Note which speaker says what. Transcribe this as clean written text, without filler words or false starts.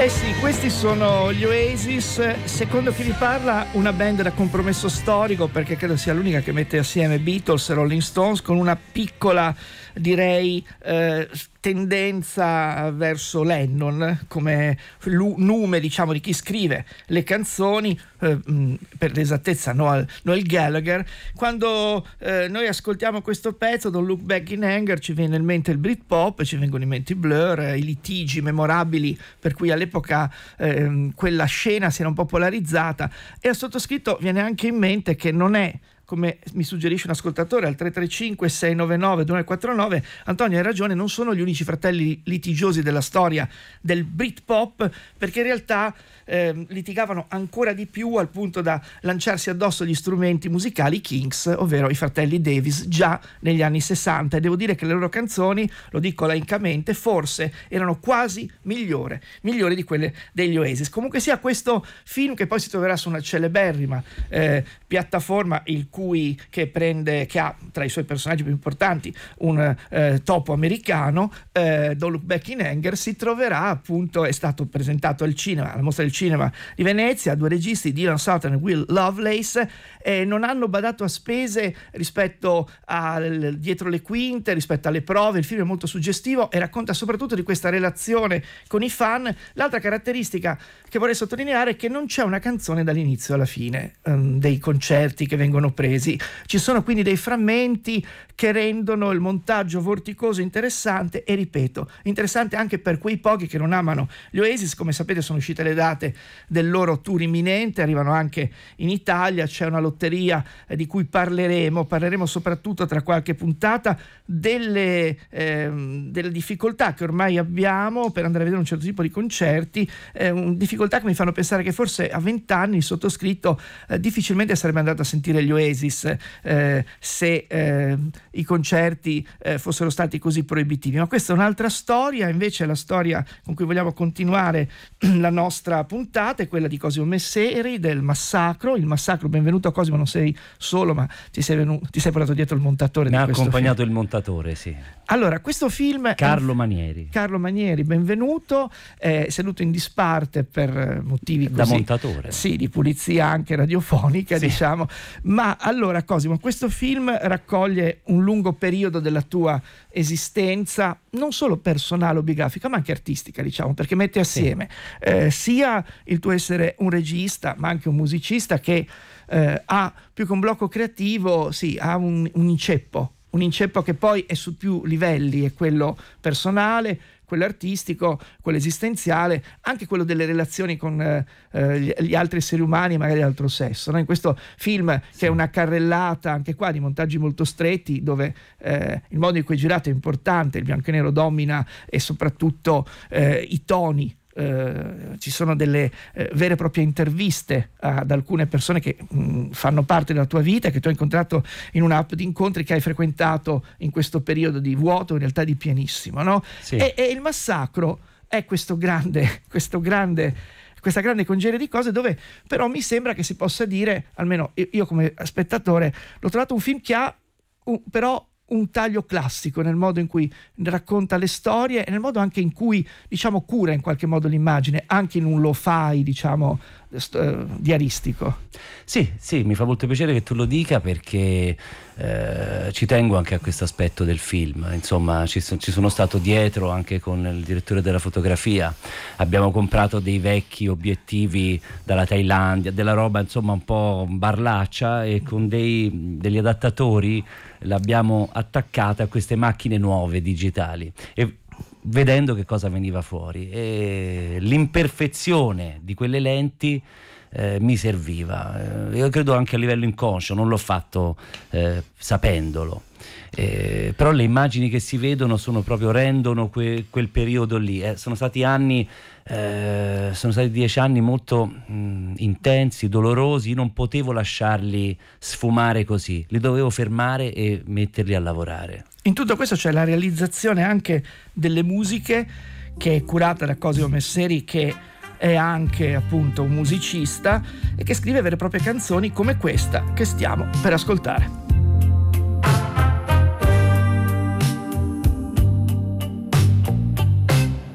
Speaker 1: Eh sì, questi sono gli Oasis, secondo chi vi parla una band da compromesso storico, perché credo sia l'unica che mette assieme Beatles e Rolling Stones, con una piccola, direi, tendenza verso Lennon come nume, diciamo, di chi scrive le canzoni, per l'esattezza Noel Gallagher. Quando noi ascoltiamo questo pezzo, Don't Look Back in Anger, ci viene in mente il Britpop, ci vengono in mente i Blur, i litigi memorabili per cui all'epoca quella scena si era un po' polarizzata, e al sottoscritto viene anche in mente che non è, come mi suggerisce un ascoltatore al 335 699 2949, Antonio hai ragione, non sono gli unici fratelli litigiosi della storia del Britpop, perché in realtà litigavano ancora di più, al punto da lanciarsi addosso gli strumenti musicali Kings, ovvero i fratelli Davis, già negli anni 60, e devo dire che le loro canzoni, lo dico laicamente, forse erano quasi migliori di quelle degli Oasis. Comunque sia, questo film, che poi si troverà su una celeberrima piattaforma che ha tra i suoi personaggi più importanti un topo americano, Don't Look Back in Anger, si troverà appunto, è stato presentato al cinema, alla Mostra del Cinema di Venezia, due registi, Dylan Sutton e Will Lovelace, non hanno badato a spese rispetto dietro le quinte, rispetto alle prove. Il film è molto suggestivo e racconta soprattutto di questa relazione con i fan. L'altra caratteristica che vorrei sottolineare è che non c'è una canzone dall'inizio alla fine dei concerti che vengono presi. Ci sono quindi dei frammenti che rendono il montaggio vorticoso interessante, e ripeto, interessante anche per quei pochi che non amano gli Oasis. Come sapete, sono uscite le date del loro tour imminente, arrivano anche in Italia, c'è una lotteria di cui parleremo soprattutto tra qualche puntata, delle difficoltà che ormai abbiamo per andare a vedere un certo tipo di concerti, difficoltà che mi fanno pensare che forse a 20 anni il sottoscritto difficilmente sarebbe andato a sentire gli Oasis se i concerti fossero stati così proibitivi. Ma questa è un'altra storia. Invece la storia con cui vogliamo continuare la nostra puntata è quella di Cosimo Messeri, del Massacro. Il Massacro, benvenuto Cosimo, non sei solo, ma ti sei portato dietro il montatore.
Speaker 2: Mi ha
Speaker 1: questo
Speaker 2: accompagnato
Speaker 1: film.
Speaker 2: Il montatore, sì.
Speaker 1: Allora, questo film
Speaker 2: Carlo Manieri,
Speaker 1: benvenuto, seduto in disparte per motivi così,
Speaker 2: da montatore,
Speaker 1: sì, di pulizia anche radiofonica,
Speaker 2: sì,
Speaker 1: diciamo. Ma allora Cosimo, questo film raccoglie un lungo periodo della tua esistenza, non solo personale o biografica, ma anche artistica, diciamo, perché mette assieme sia il tuo essere un regista, ma anche un musicista che ha, più che un blocco creativo, sì, ha un inceppo che poi è su più livelli: è quello personale, quello artistico, quello esistenziale, anche quello delle relazioni con gli altri esseri umani, magari altro sesso, no? In questo film, che è una carrellata anche qua di montaggi molto stretti, dove il modo in cui è girato è importante, il bianco e nero domina, e soprattutto i toni. Ci sono delle vere e proprie interviste ad alcune persone che fanno parte della tua vita, che tu hai incontrato in un'app di incontri che hai frequentato in questo periodo di vuoto, in realtà di pienissimo, no?
Speaker 2: Sì.
Speaker 1: E il Massacro è questa grande congerie di cose, dove però mi sembra che si possa dire, almeno io come spettatore l'ho trovato un film che ha però un taglio classico nel modo in cui racconta le storie, e nel modo anche in cui, diciamo, cura in qualche modo l'immagine, anche in un lo-fi, diciamo, diaristico.
Speaker 2: Sì, mi fa molto piacere che tu lo dica, perché ci tengo anche a questo aspetto del film. Insomma, ci sono stato dietro anche con il direttore della fotografia, abbiamo comprato dei vecchi obiettivi dalla Thailandia, della roba insomma un po' barlaccia, e con degli adattatori l'abbiamo attaccata a queste macchine nuove digitali, e vedendo che cosa veniva fuori, e l'imperfezione di quelle lenti mi serviva. Io credo anche a livello inconscio, non l'ho fatto sapendolo, però le immagini che si vedono rendono quel periodo lì. Sono stati 10 anni molto intensi, dolorosi. Non potevo lasciarli sfumare così, li dovevo fermare e metterli a lavorare.
Speaker 1: In tutto questo c'è la realizzazione anche delle musiche, che è curata da Cosimo Messeri, che è anche appunto un musicista e che scrive vere e proprie canzoni come questa che stiamo per ascoltare.